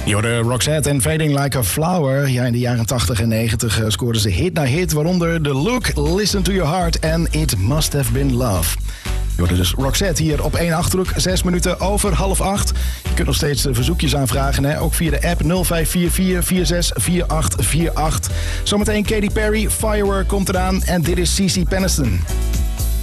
Jorde Roxette en Fading Like a Flower. Ja, in de jaren 80 en 90 scoorden ze hit na hit, waaronder The Look, Listen to Your Heart en It Must Have Been Love. Jorde dus Roxette hier op 1 Achterhoek, 6 minuten over 7:30. Je kunt nog steeds verzoekjes aanvragen, hè? Ook via de app 0544464848. Zometeen Katy Perry, Firework komt eraan en dit is CeCe Peniston.